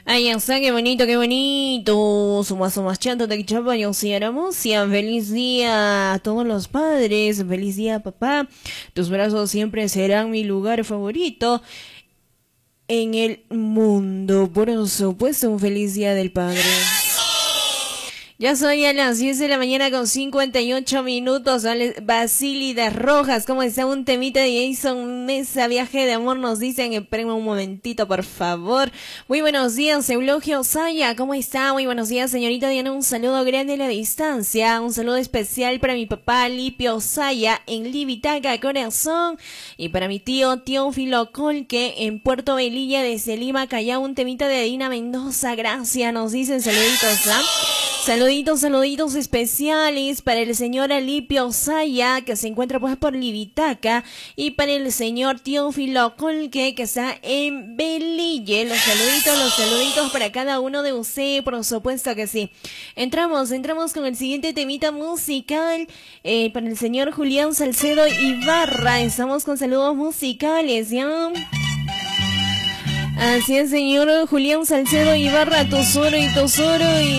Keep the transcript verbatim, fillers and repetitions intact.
Ay, ya está, qué bonito, qué bonito. Somos somos chato de Chapa, yo soy Aramucia. Feliz día a todos los padres. Feliz día, papá. Tus brazos siempre serán mi lugar favorito en el mundo. Por supuesto, un feliz día del padre. Ya soy a las diez de la mañana con cincuenta y ocho minutos. Basílidas Rojas, ¿cómo está? Un temita de Jason Mesa, Viaje de Amor, nos dicen. Esperen un momentito, por favor. Muy buenos días, Eulogio Saya, ¿cómo está? Muy buenos días, señorita Diana. Un saludo grande a la distancia. Un saludo especial para mi papá, Lipio Saya, en Libitaca, corazón. Y para mi tío, Teófilo Colque, en Puerto Velilla, desde Lima, Callao. Un temita de Dina Mendoza, gracias, nos dicen. Saluditos, ¿ah? Saluditos, saluditos especiales para el señor Alipio Saya, que se encuentra pues por Libitaca, y para el señor Teófilo Colque, que está en Belille. Los saluditos, los saluditos para cada uno de ustedes, por supuesto que sí. Entramos, entramos con el siguiente temita musical, eh, para el señor Julián Salcedo Ibarra. Estamos con saludos musicales, ¿ya? Así es, señor Julián Salcedo Ibarra, Tosoro y Tosoro y